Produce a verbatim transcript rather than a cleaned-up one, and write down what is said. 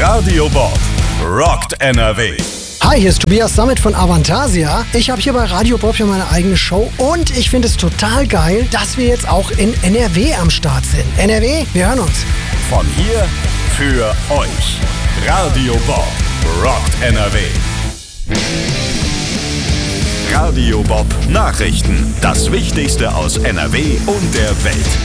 Radio Bob rockt N R W. Hi, hier ist Tobias Sammet von Avantasia. Ich habe hier bei Radio Bob ja meine eigene Show und ich finde es total geil, dass wir jetzt auch in N R W am Start sind. N R W, wir hören uns. Von hier für euch. Radio Bob rockt N R W. Radio Bob Nachrichten. Das Wichtigste aus N R W und der Welt.